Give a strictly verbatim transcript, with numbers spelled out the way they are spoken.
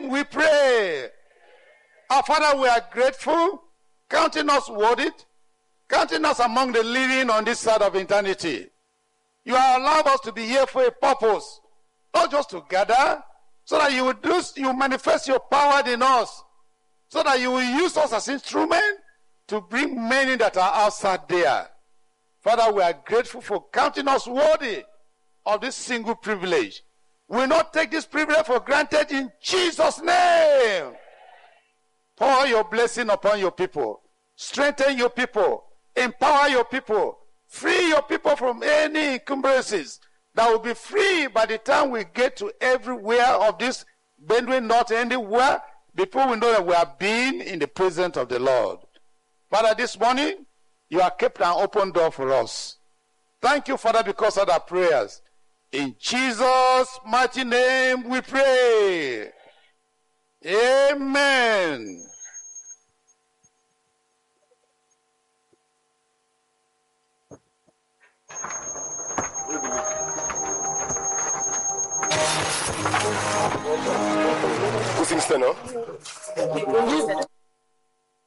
name we pray. Our Father, we are grateful, counting us worthy, counting us among the living on this side of eternity. You have allowed us to be here for a purpose, not just to gather, so that you will do, you manifest your power in us, so that you will use us as instruments to bring many that are outside there. Father, we are grateful for counting us worthy of this single privilege. We will not take this privilege for granted in Jesus' name. Pour your blessing upon your people. Strengthen your people. Empower your people. Free your people from any encumbrances that will be free by the time we get to everywhere of this Benue, not anywhere, before we know that we are being in the presence of the Lord. Father, this morning, you have kept an open door for us. Thank you, Father, because of our prayers. In Jesus' mighty name we pray. Amen. Who sings tenor?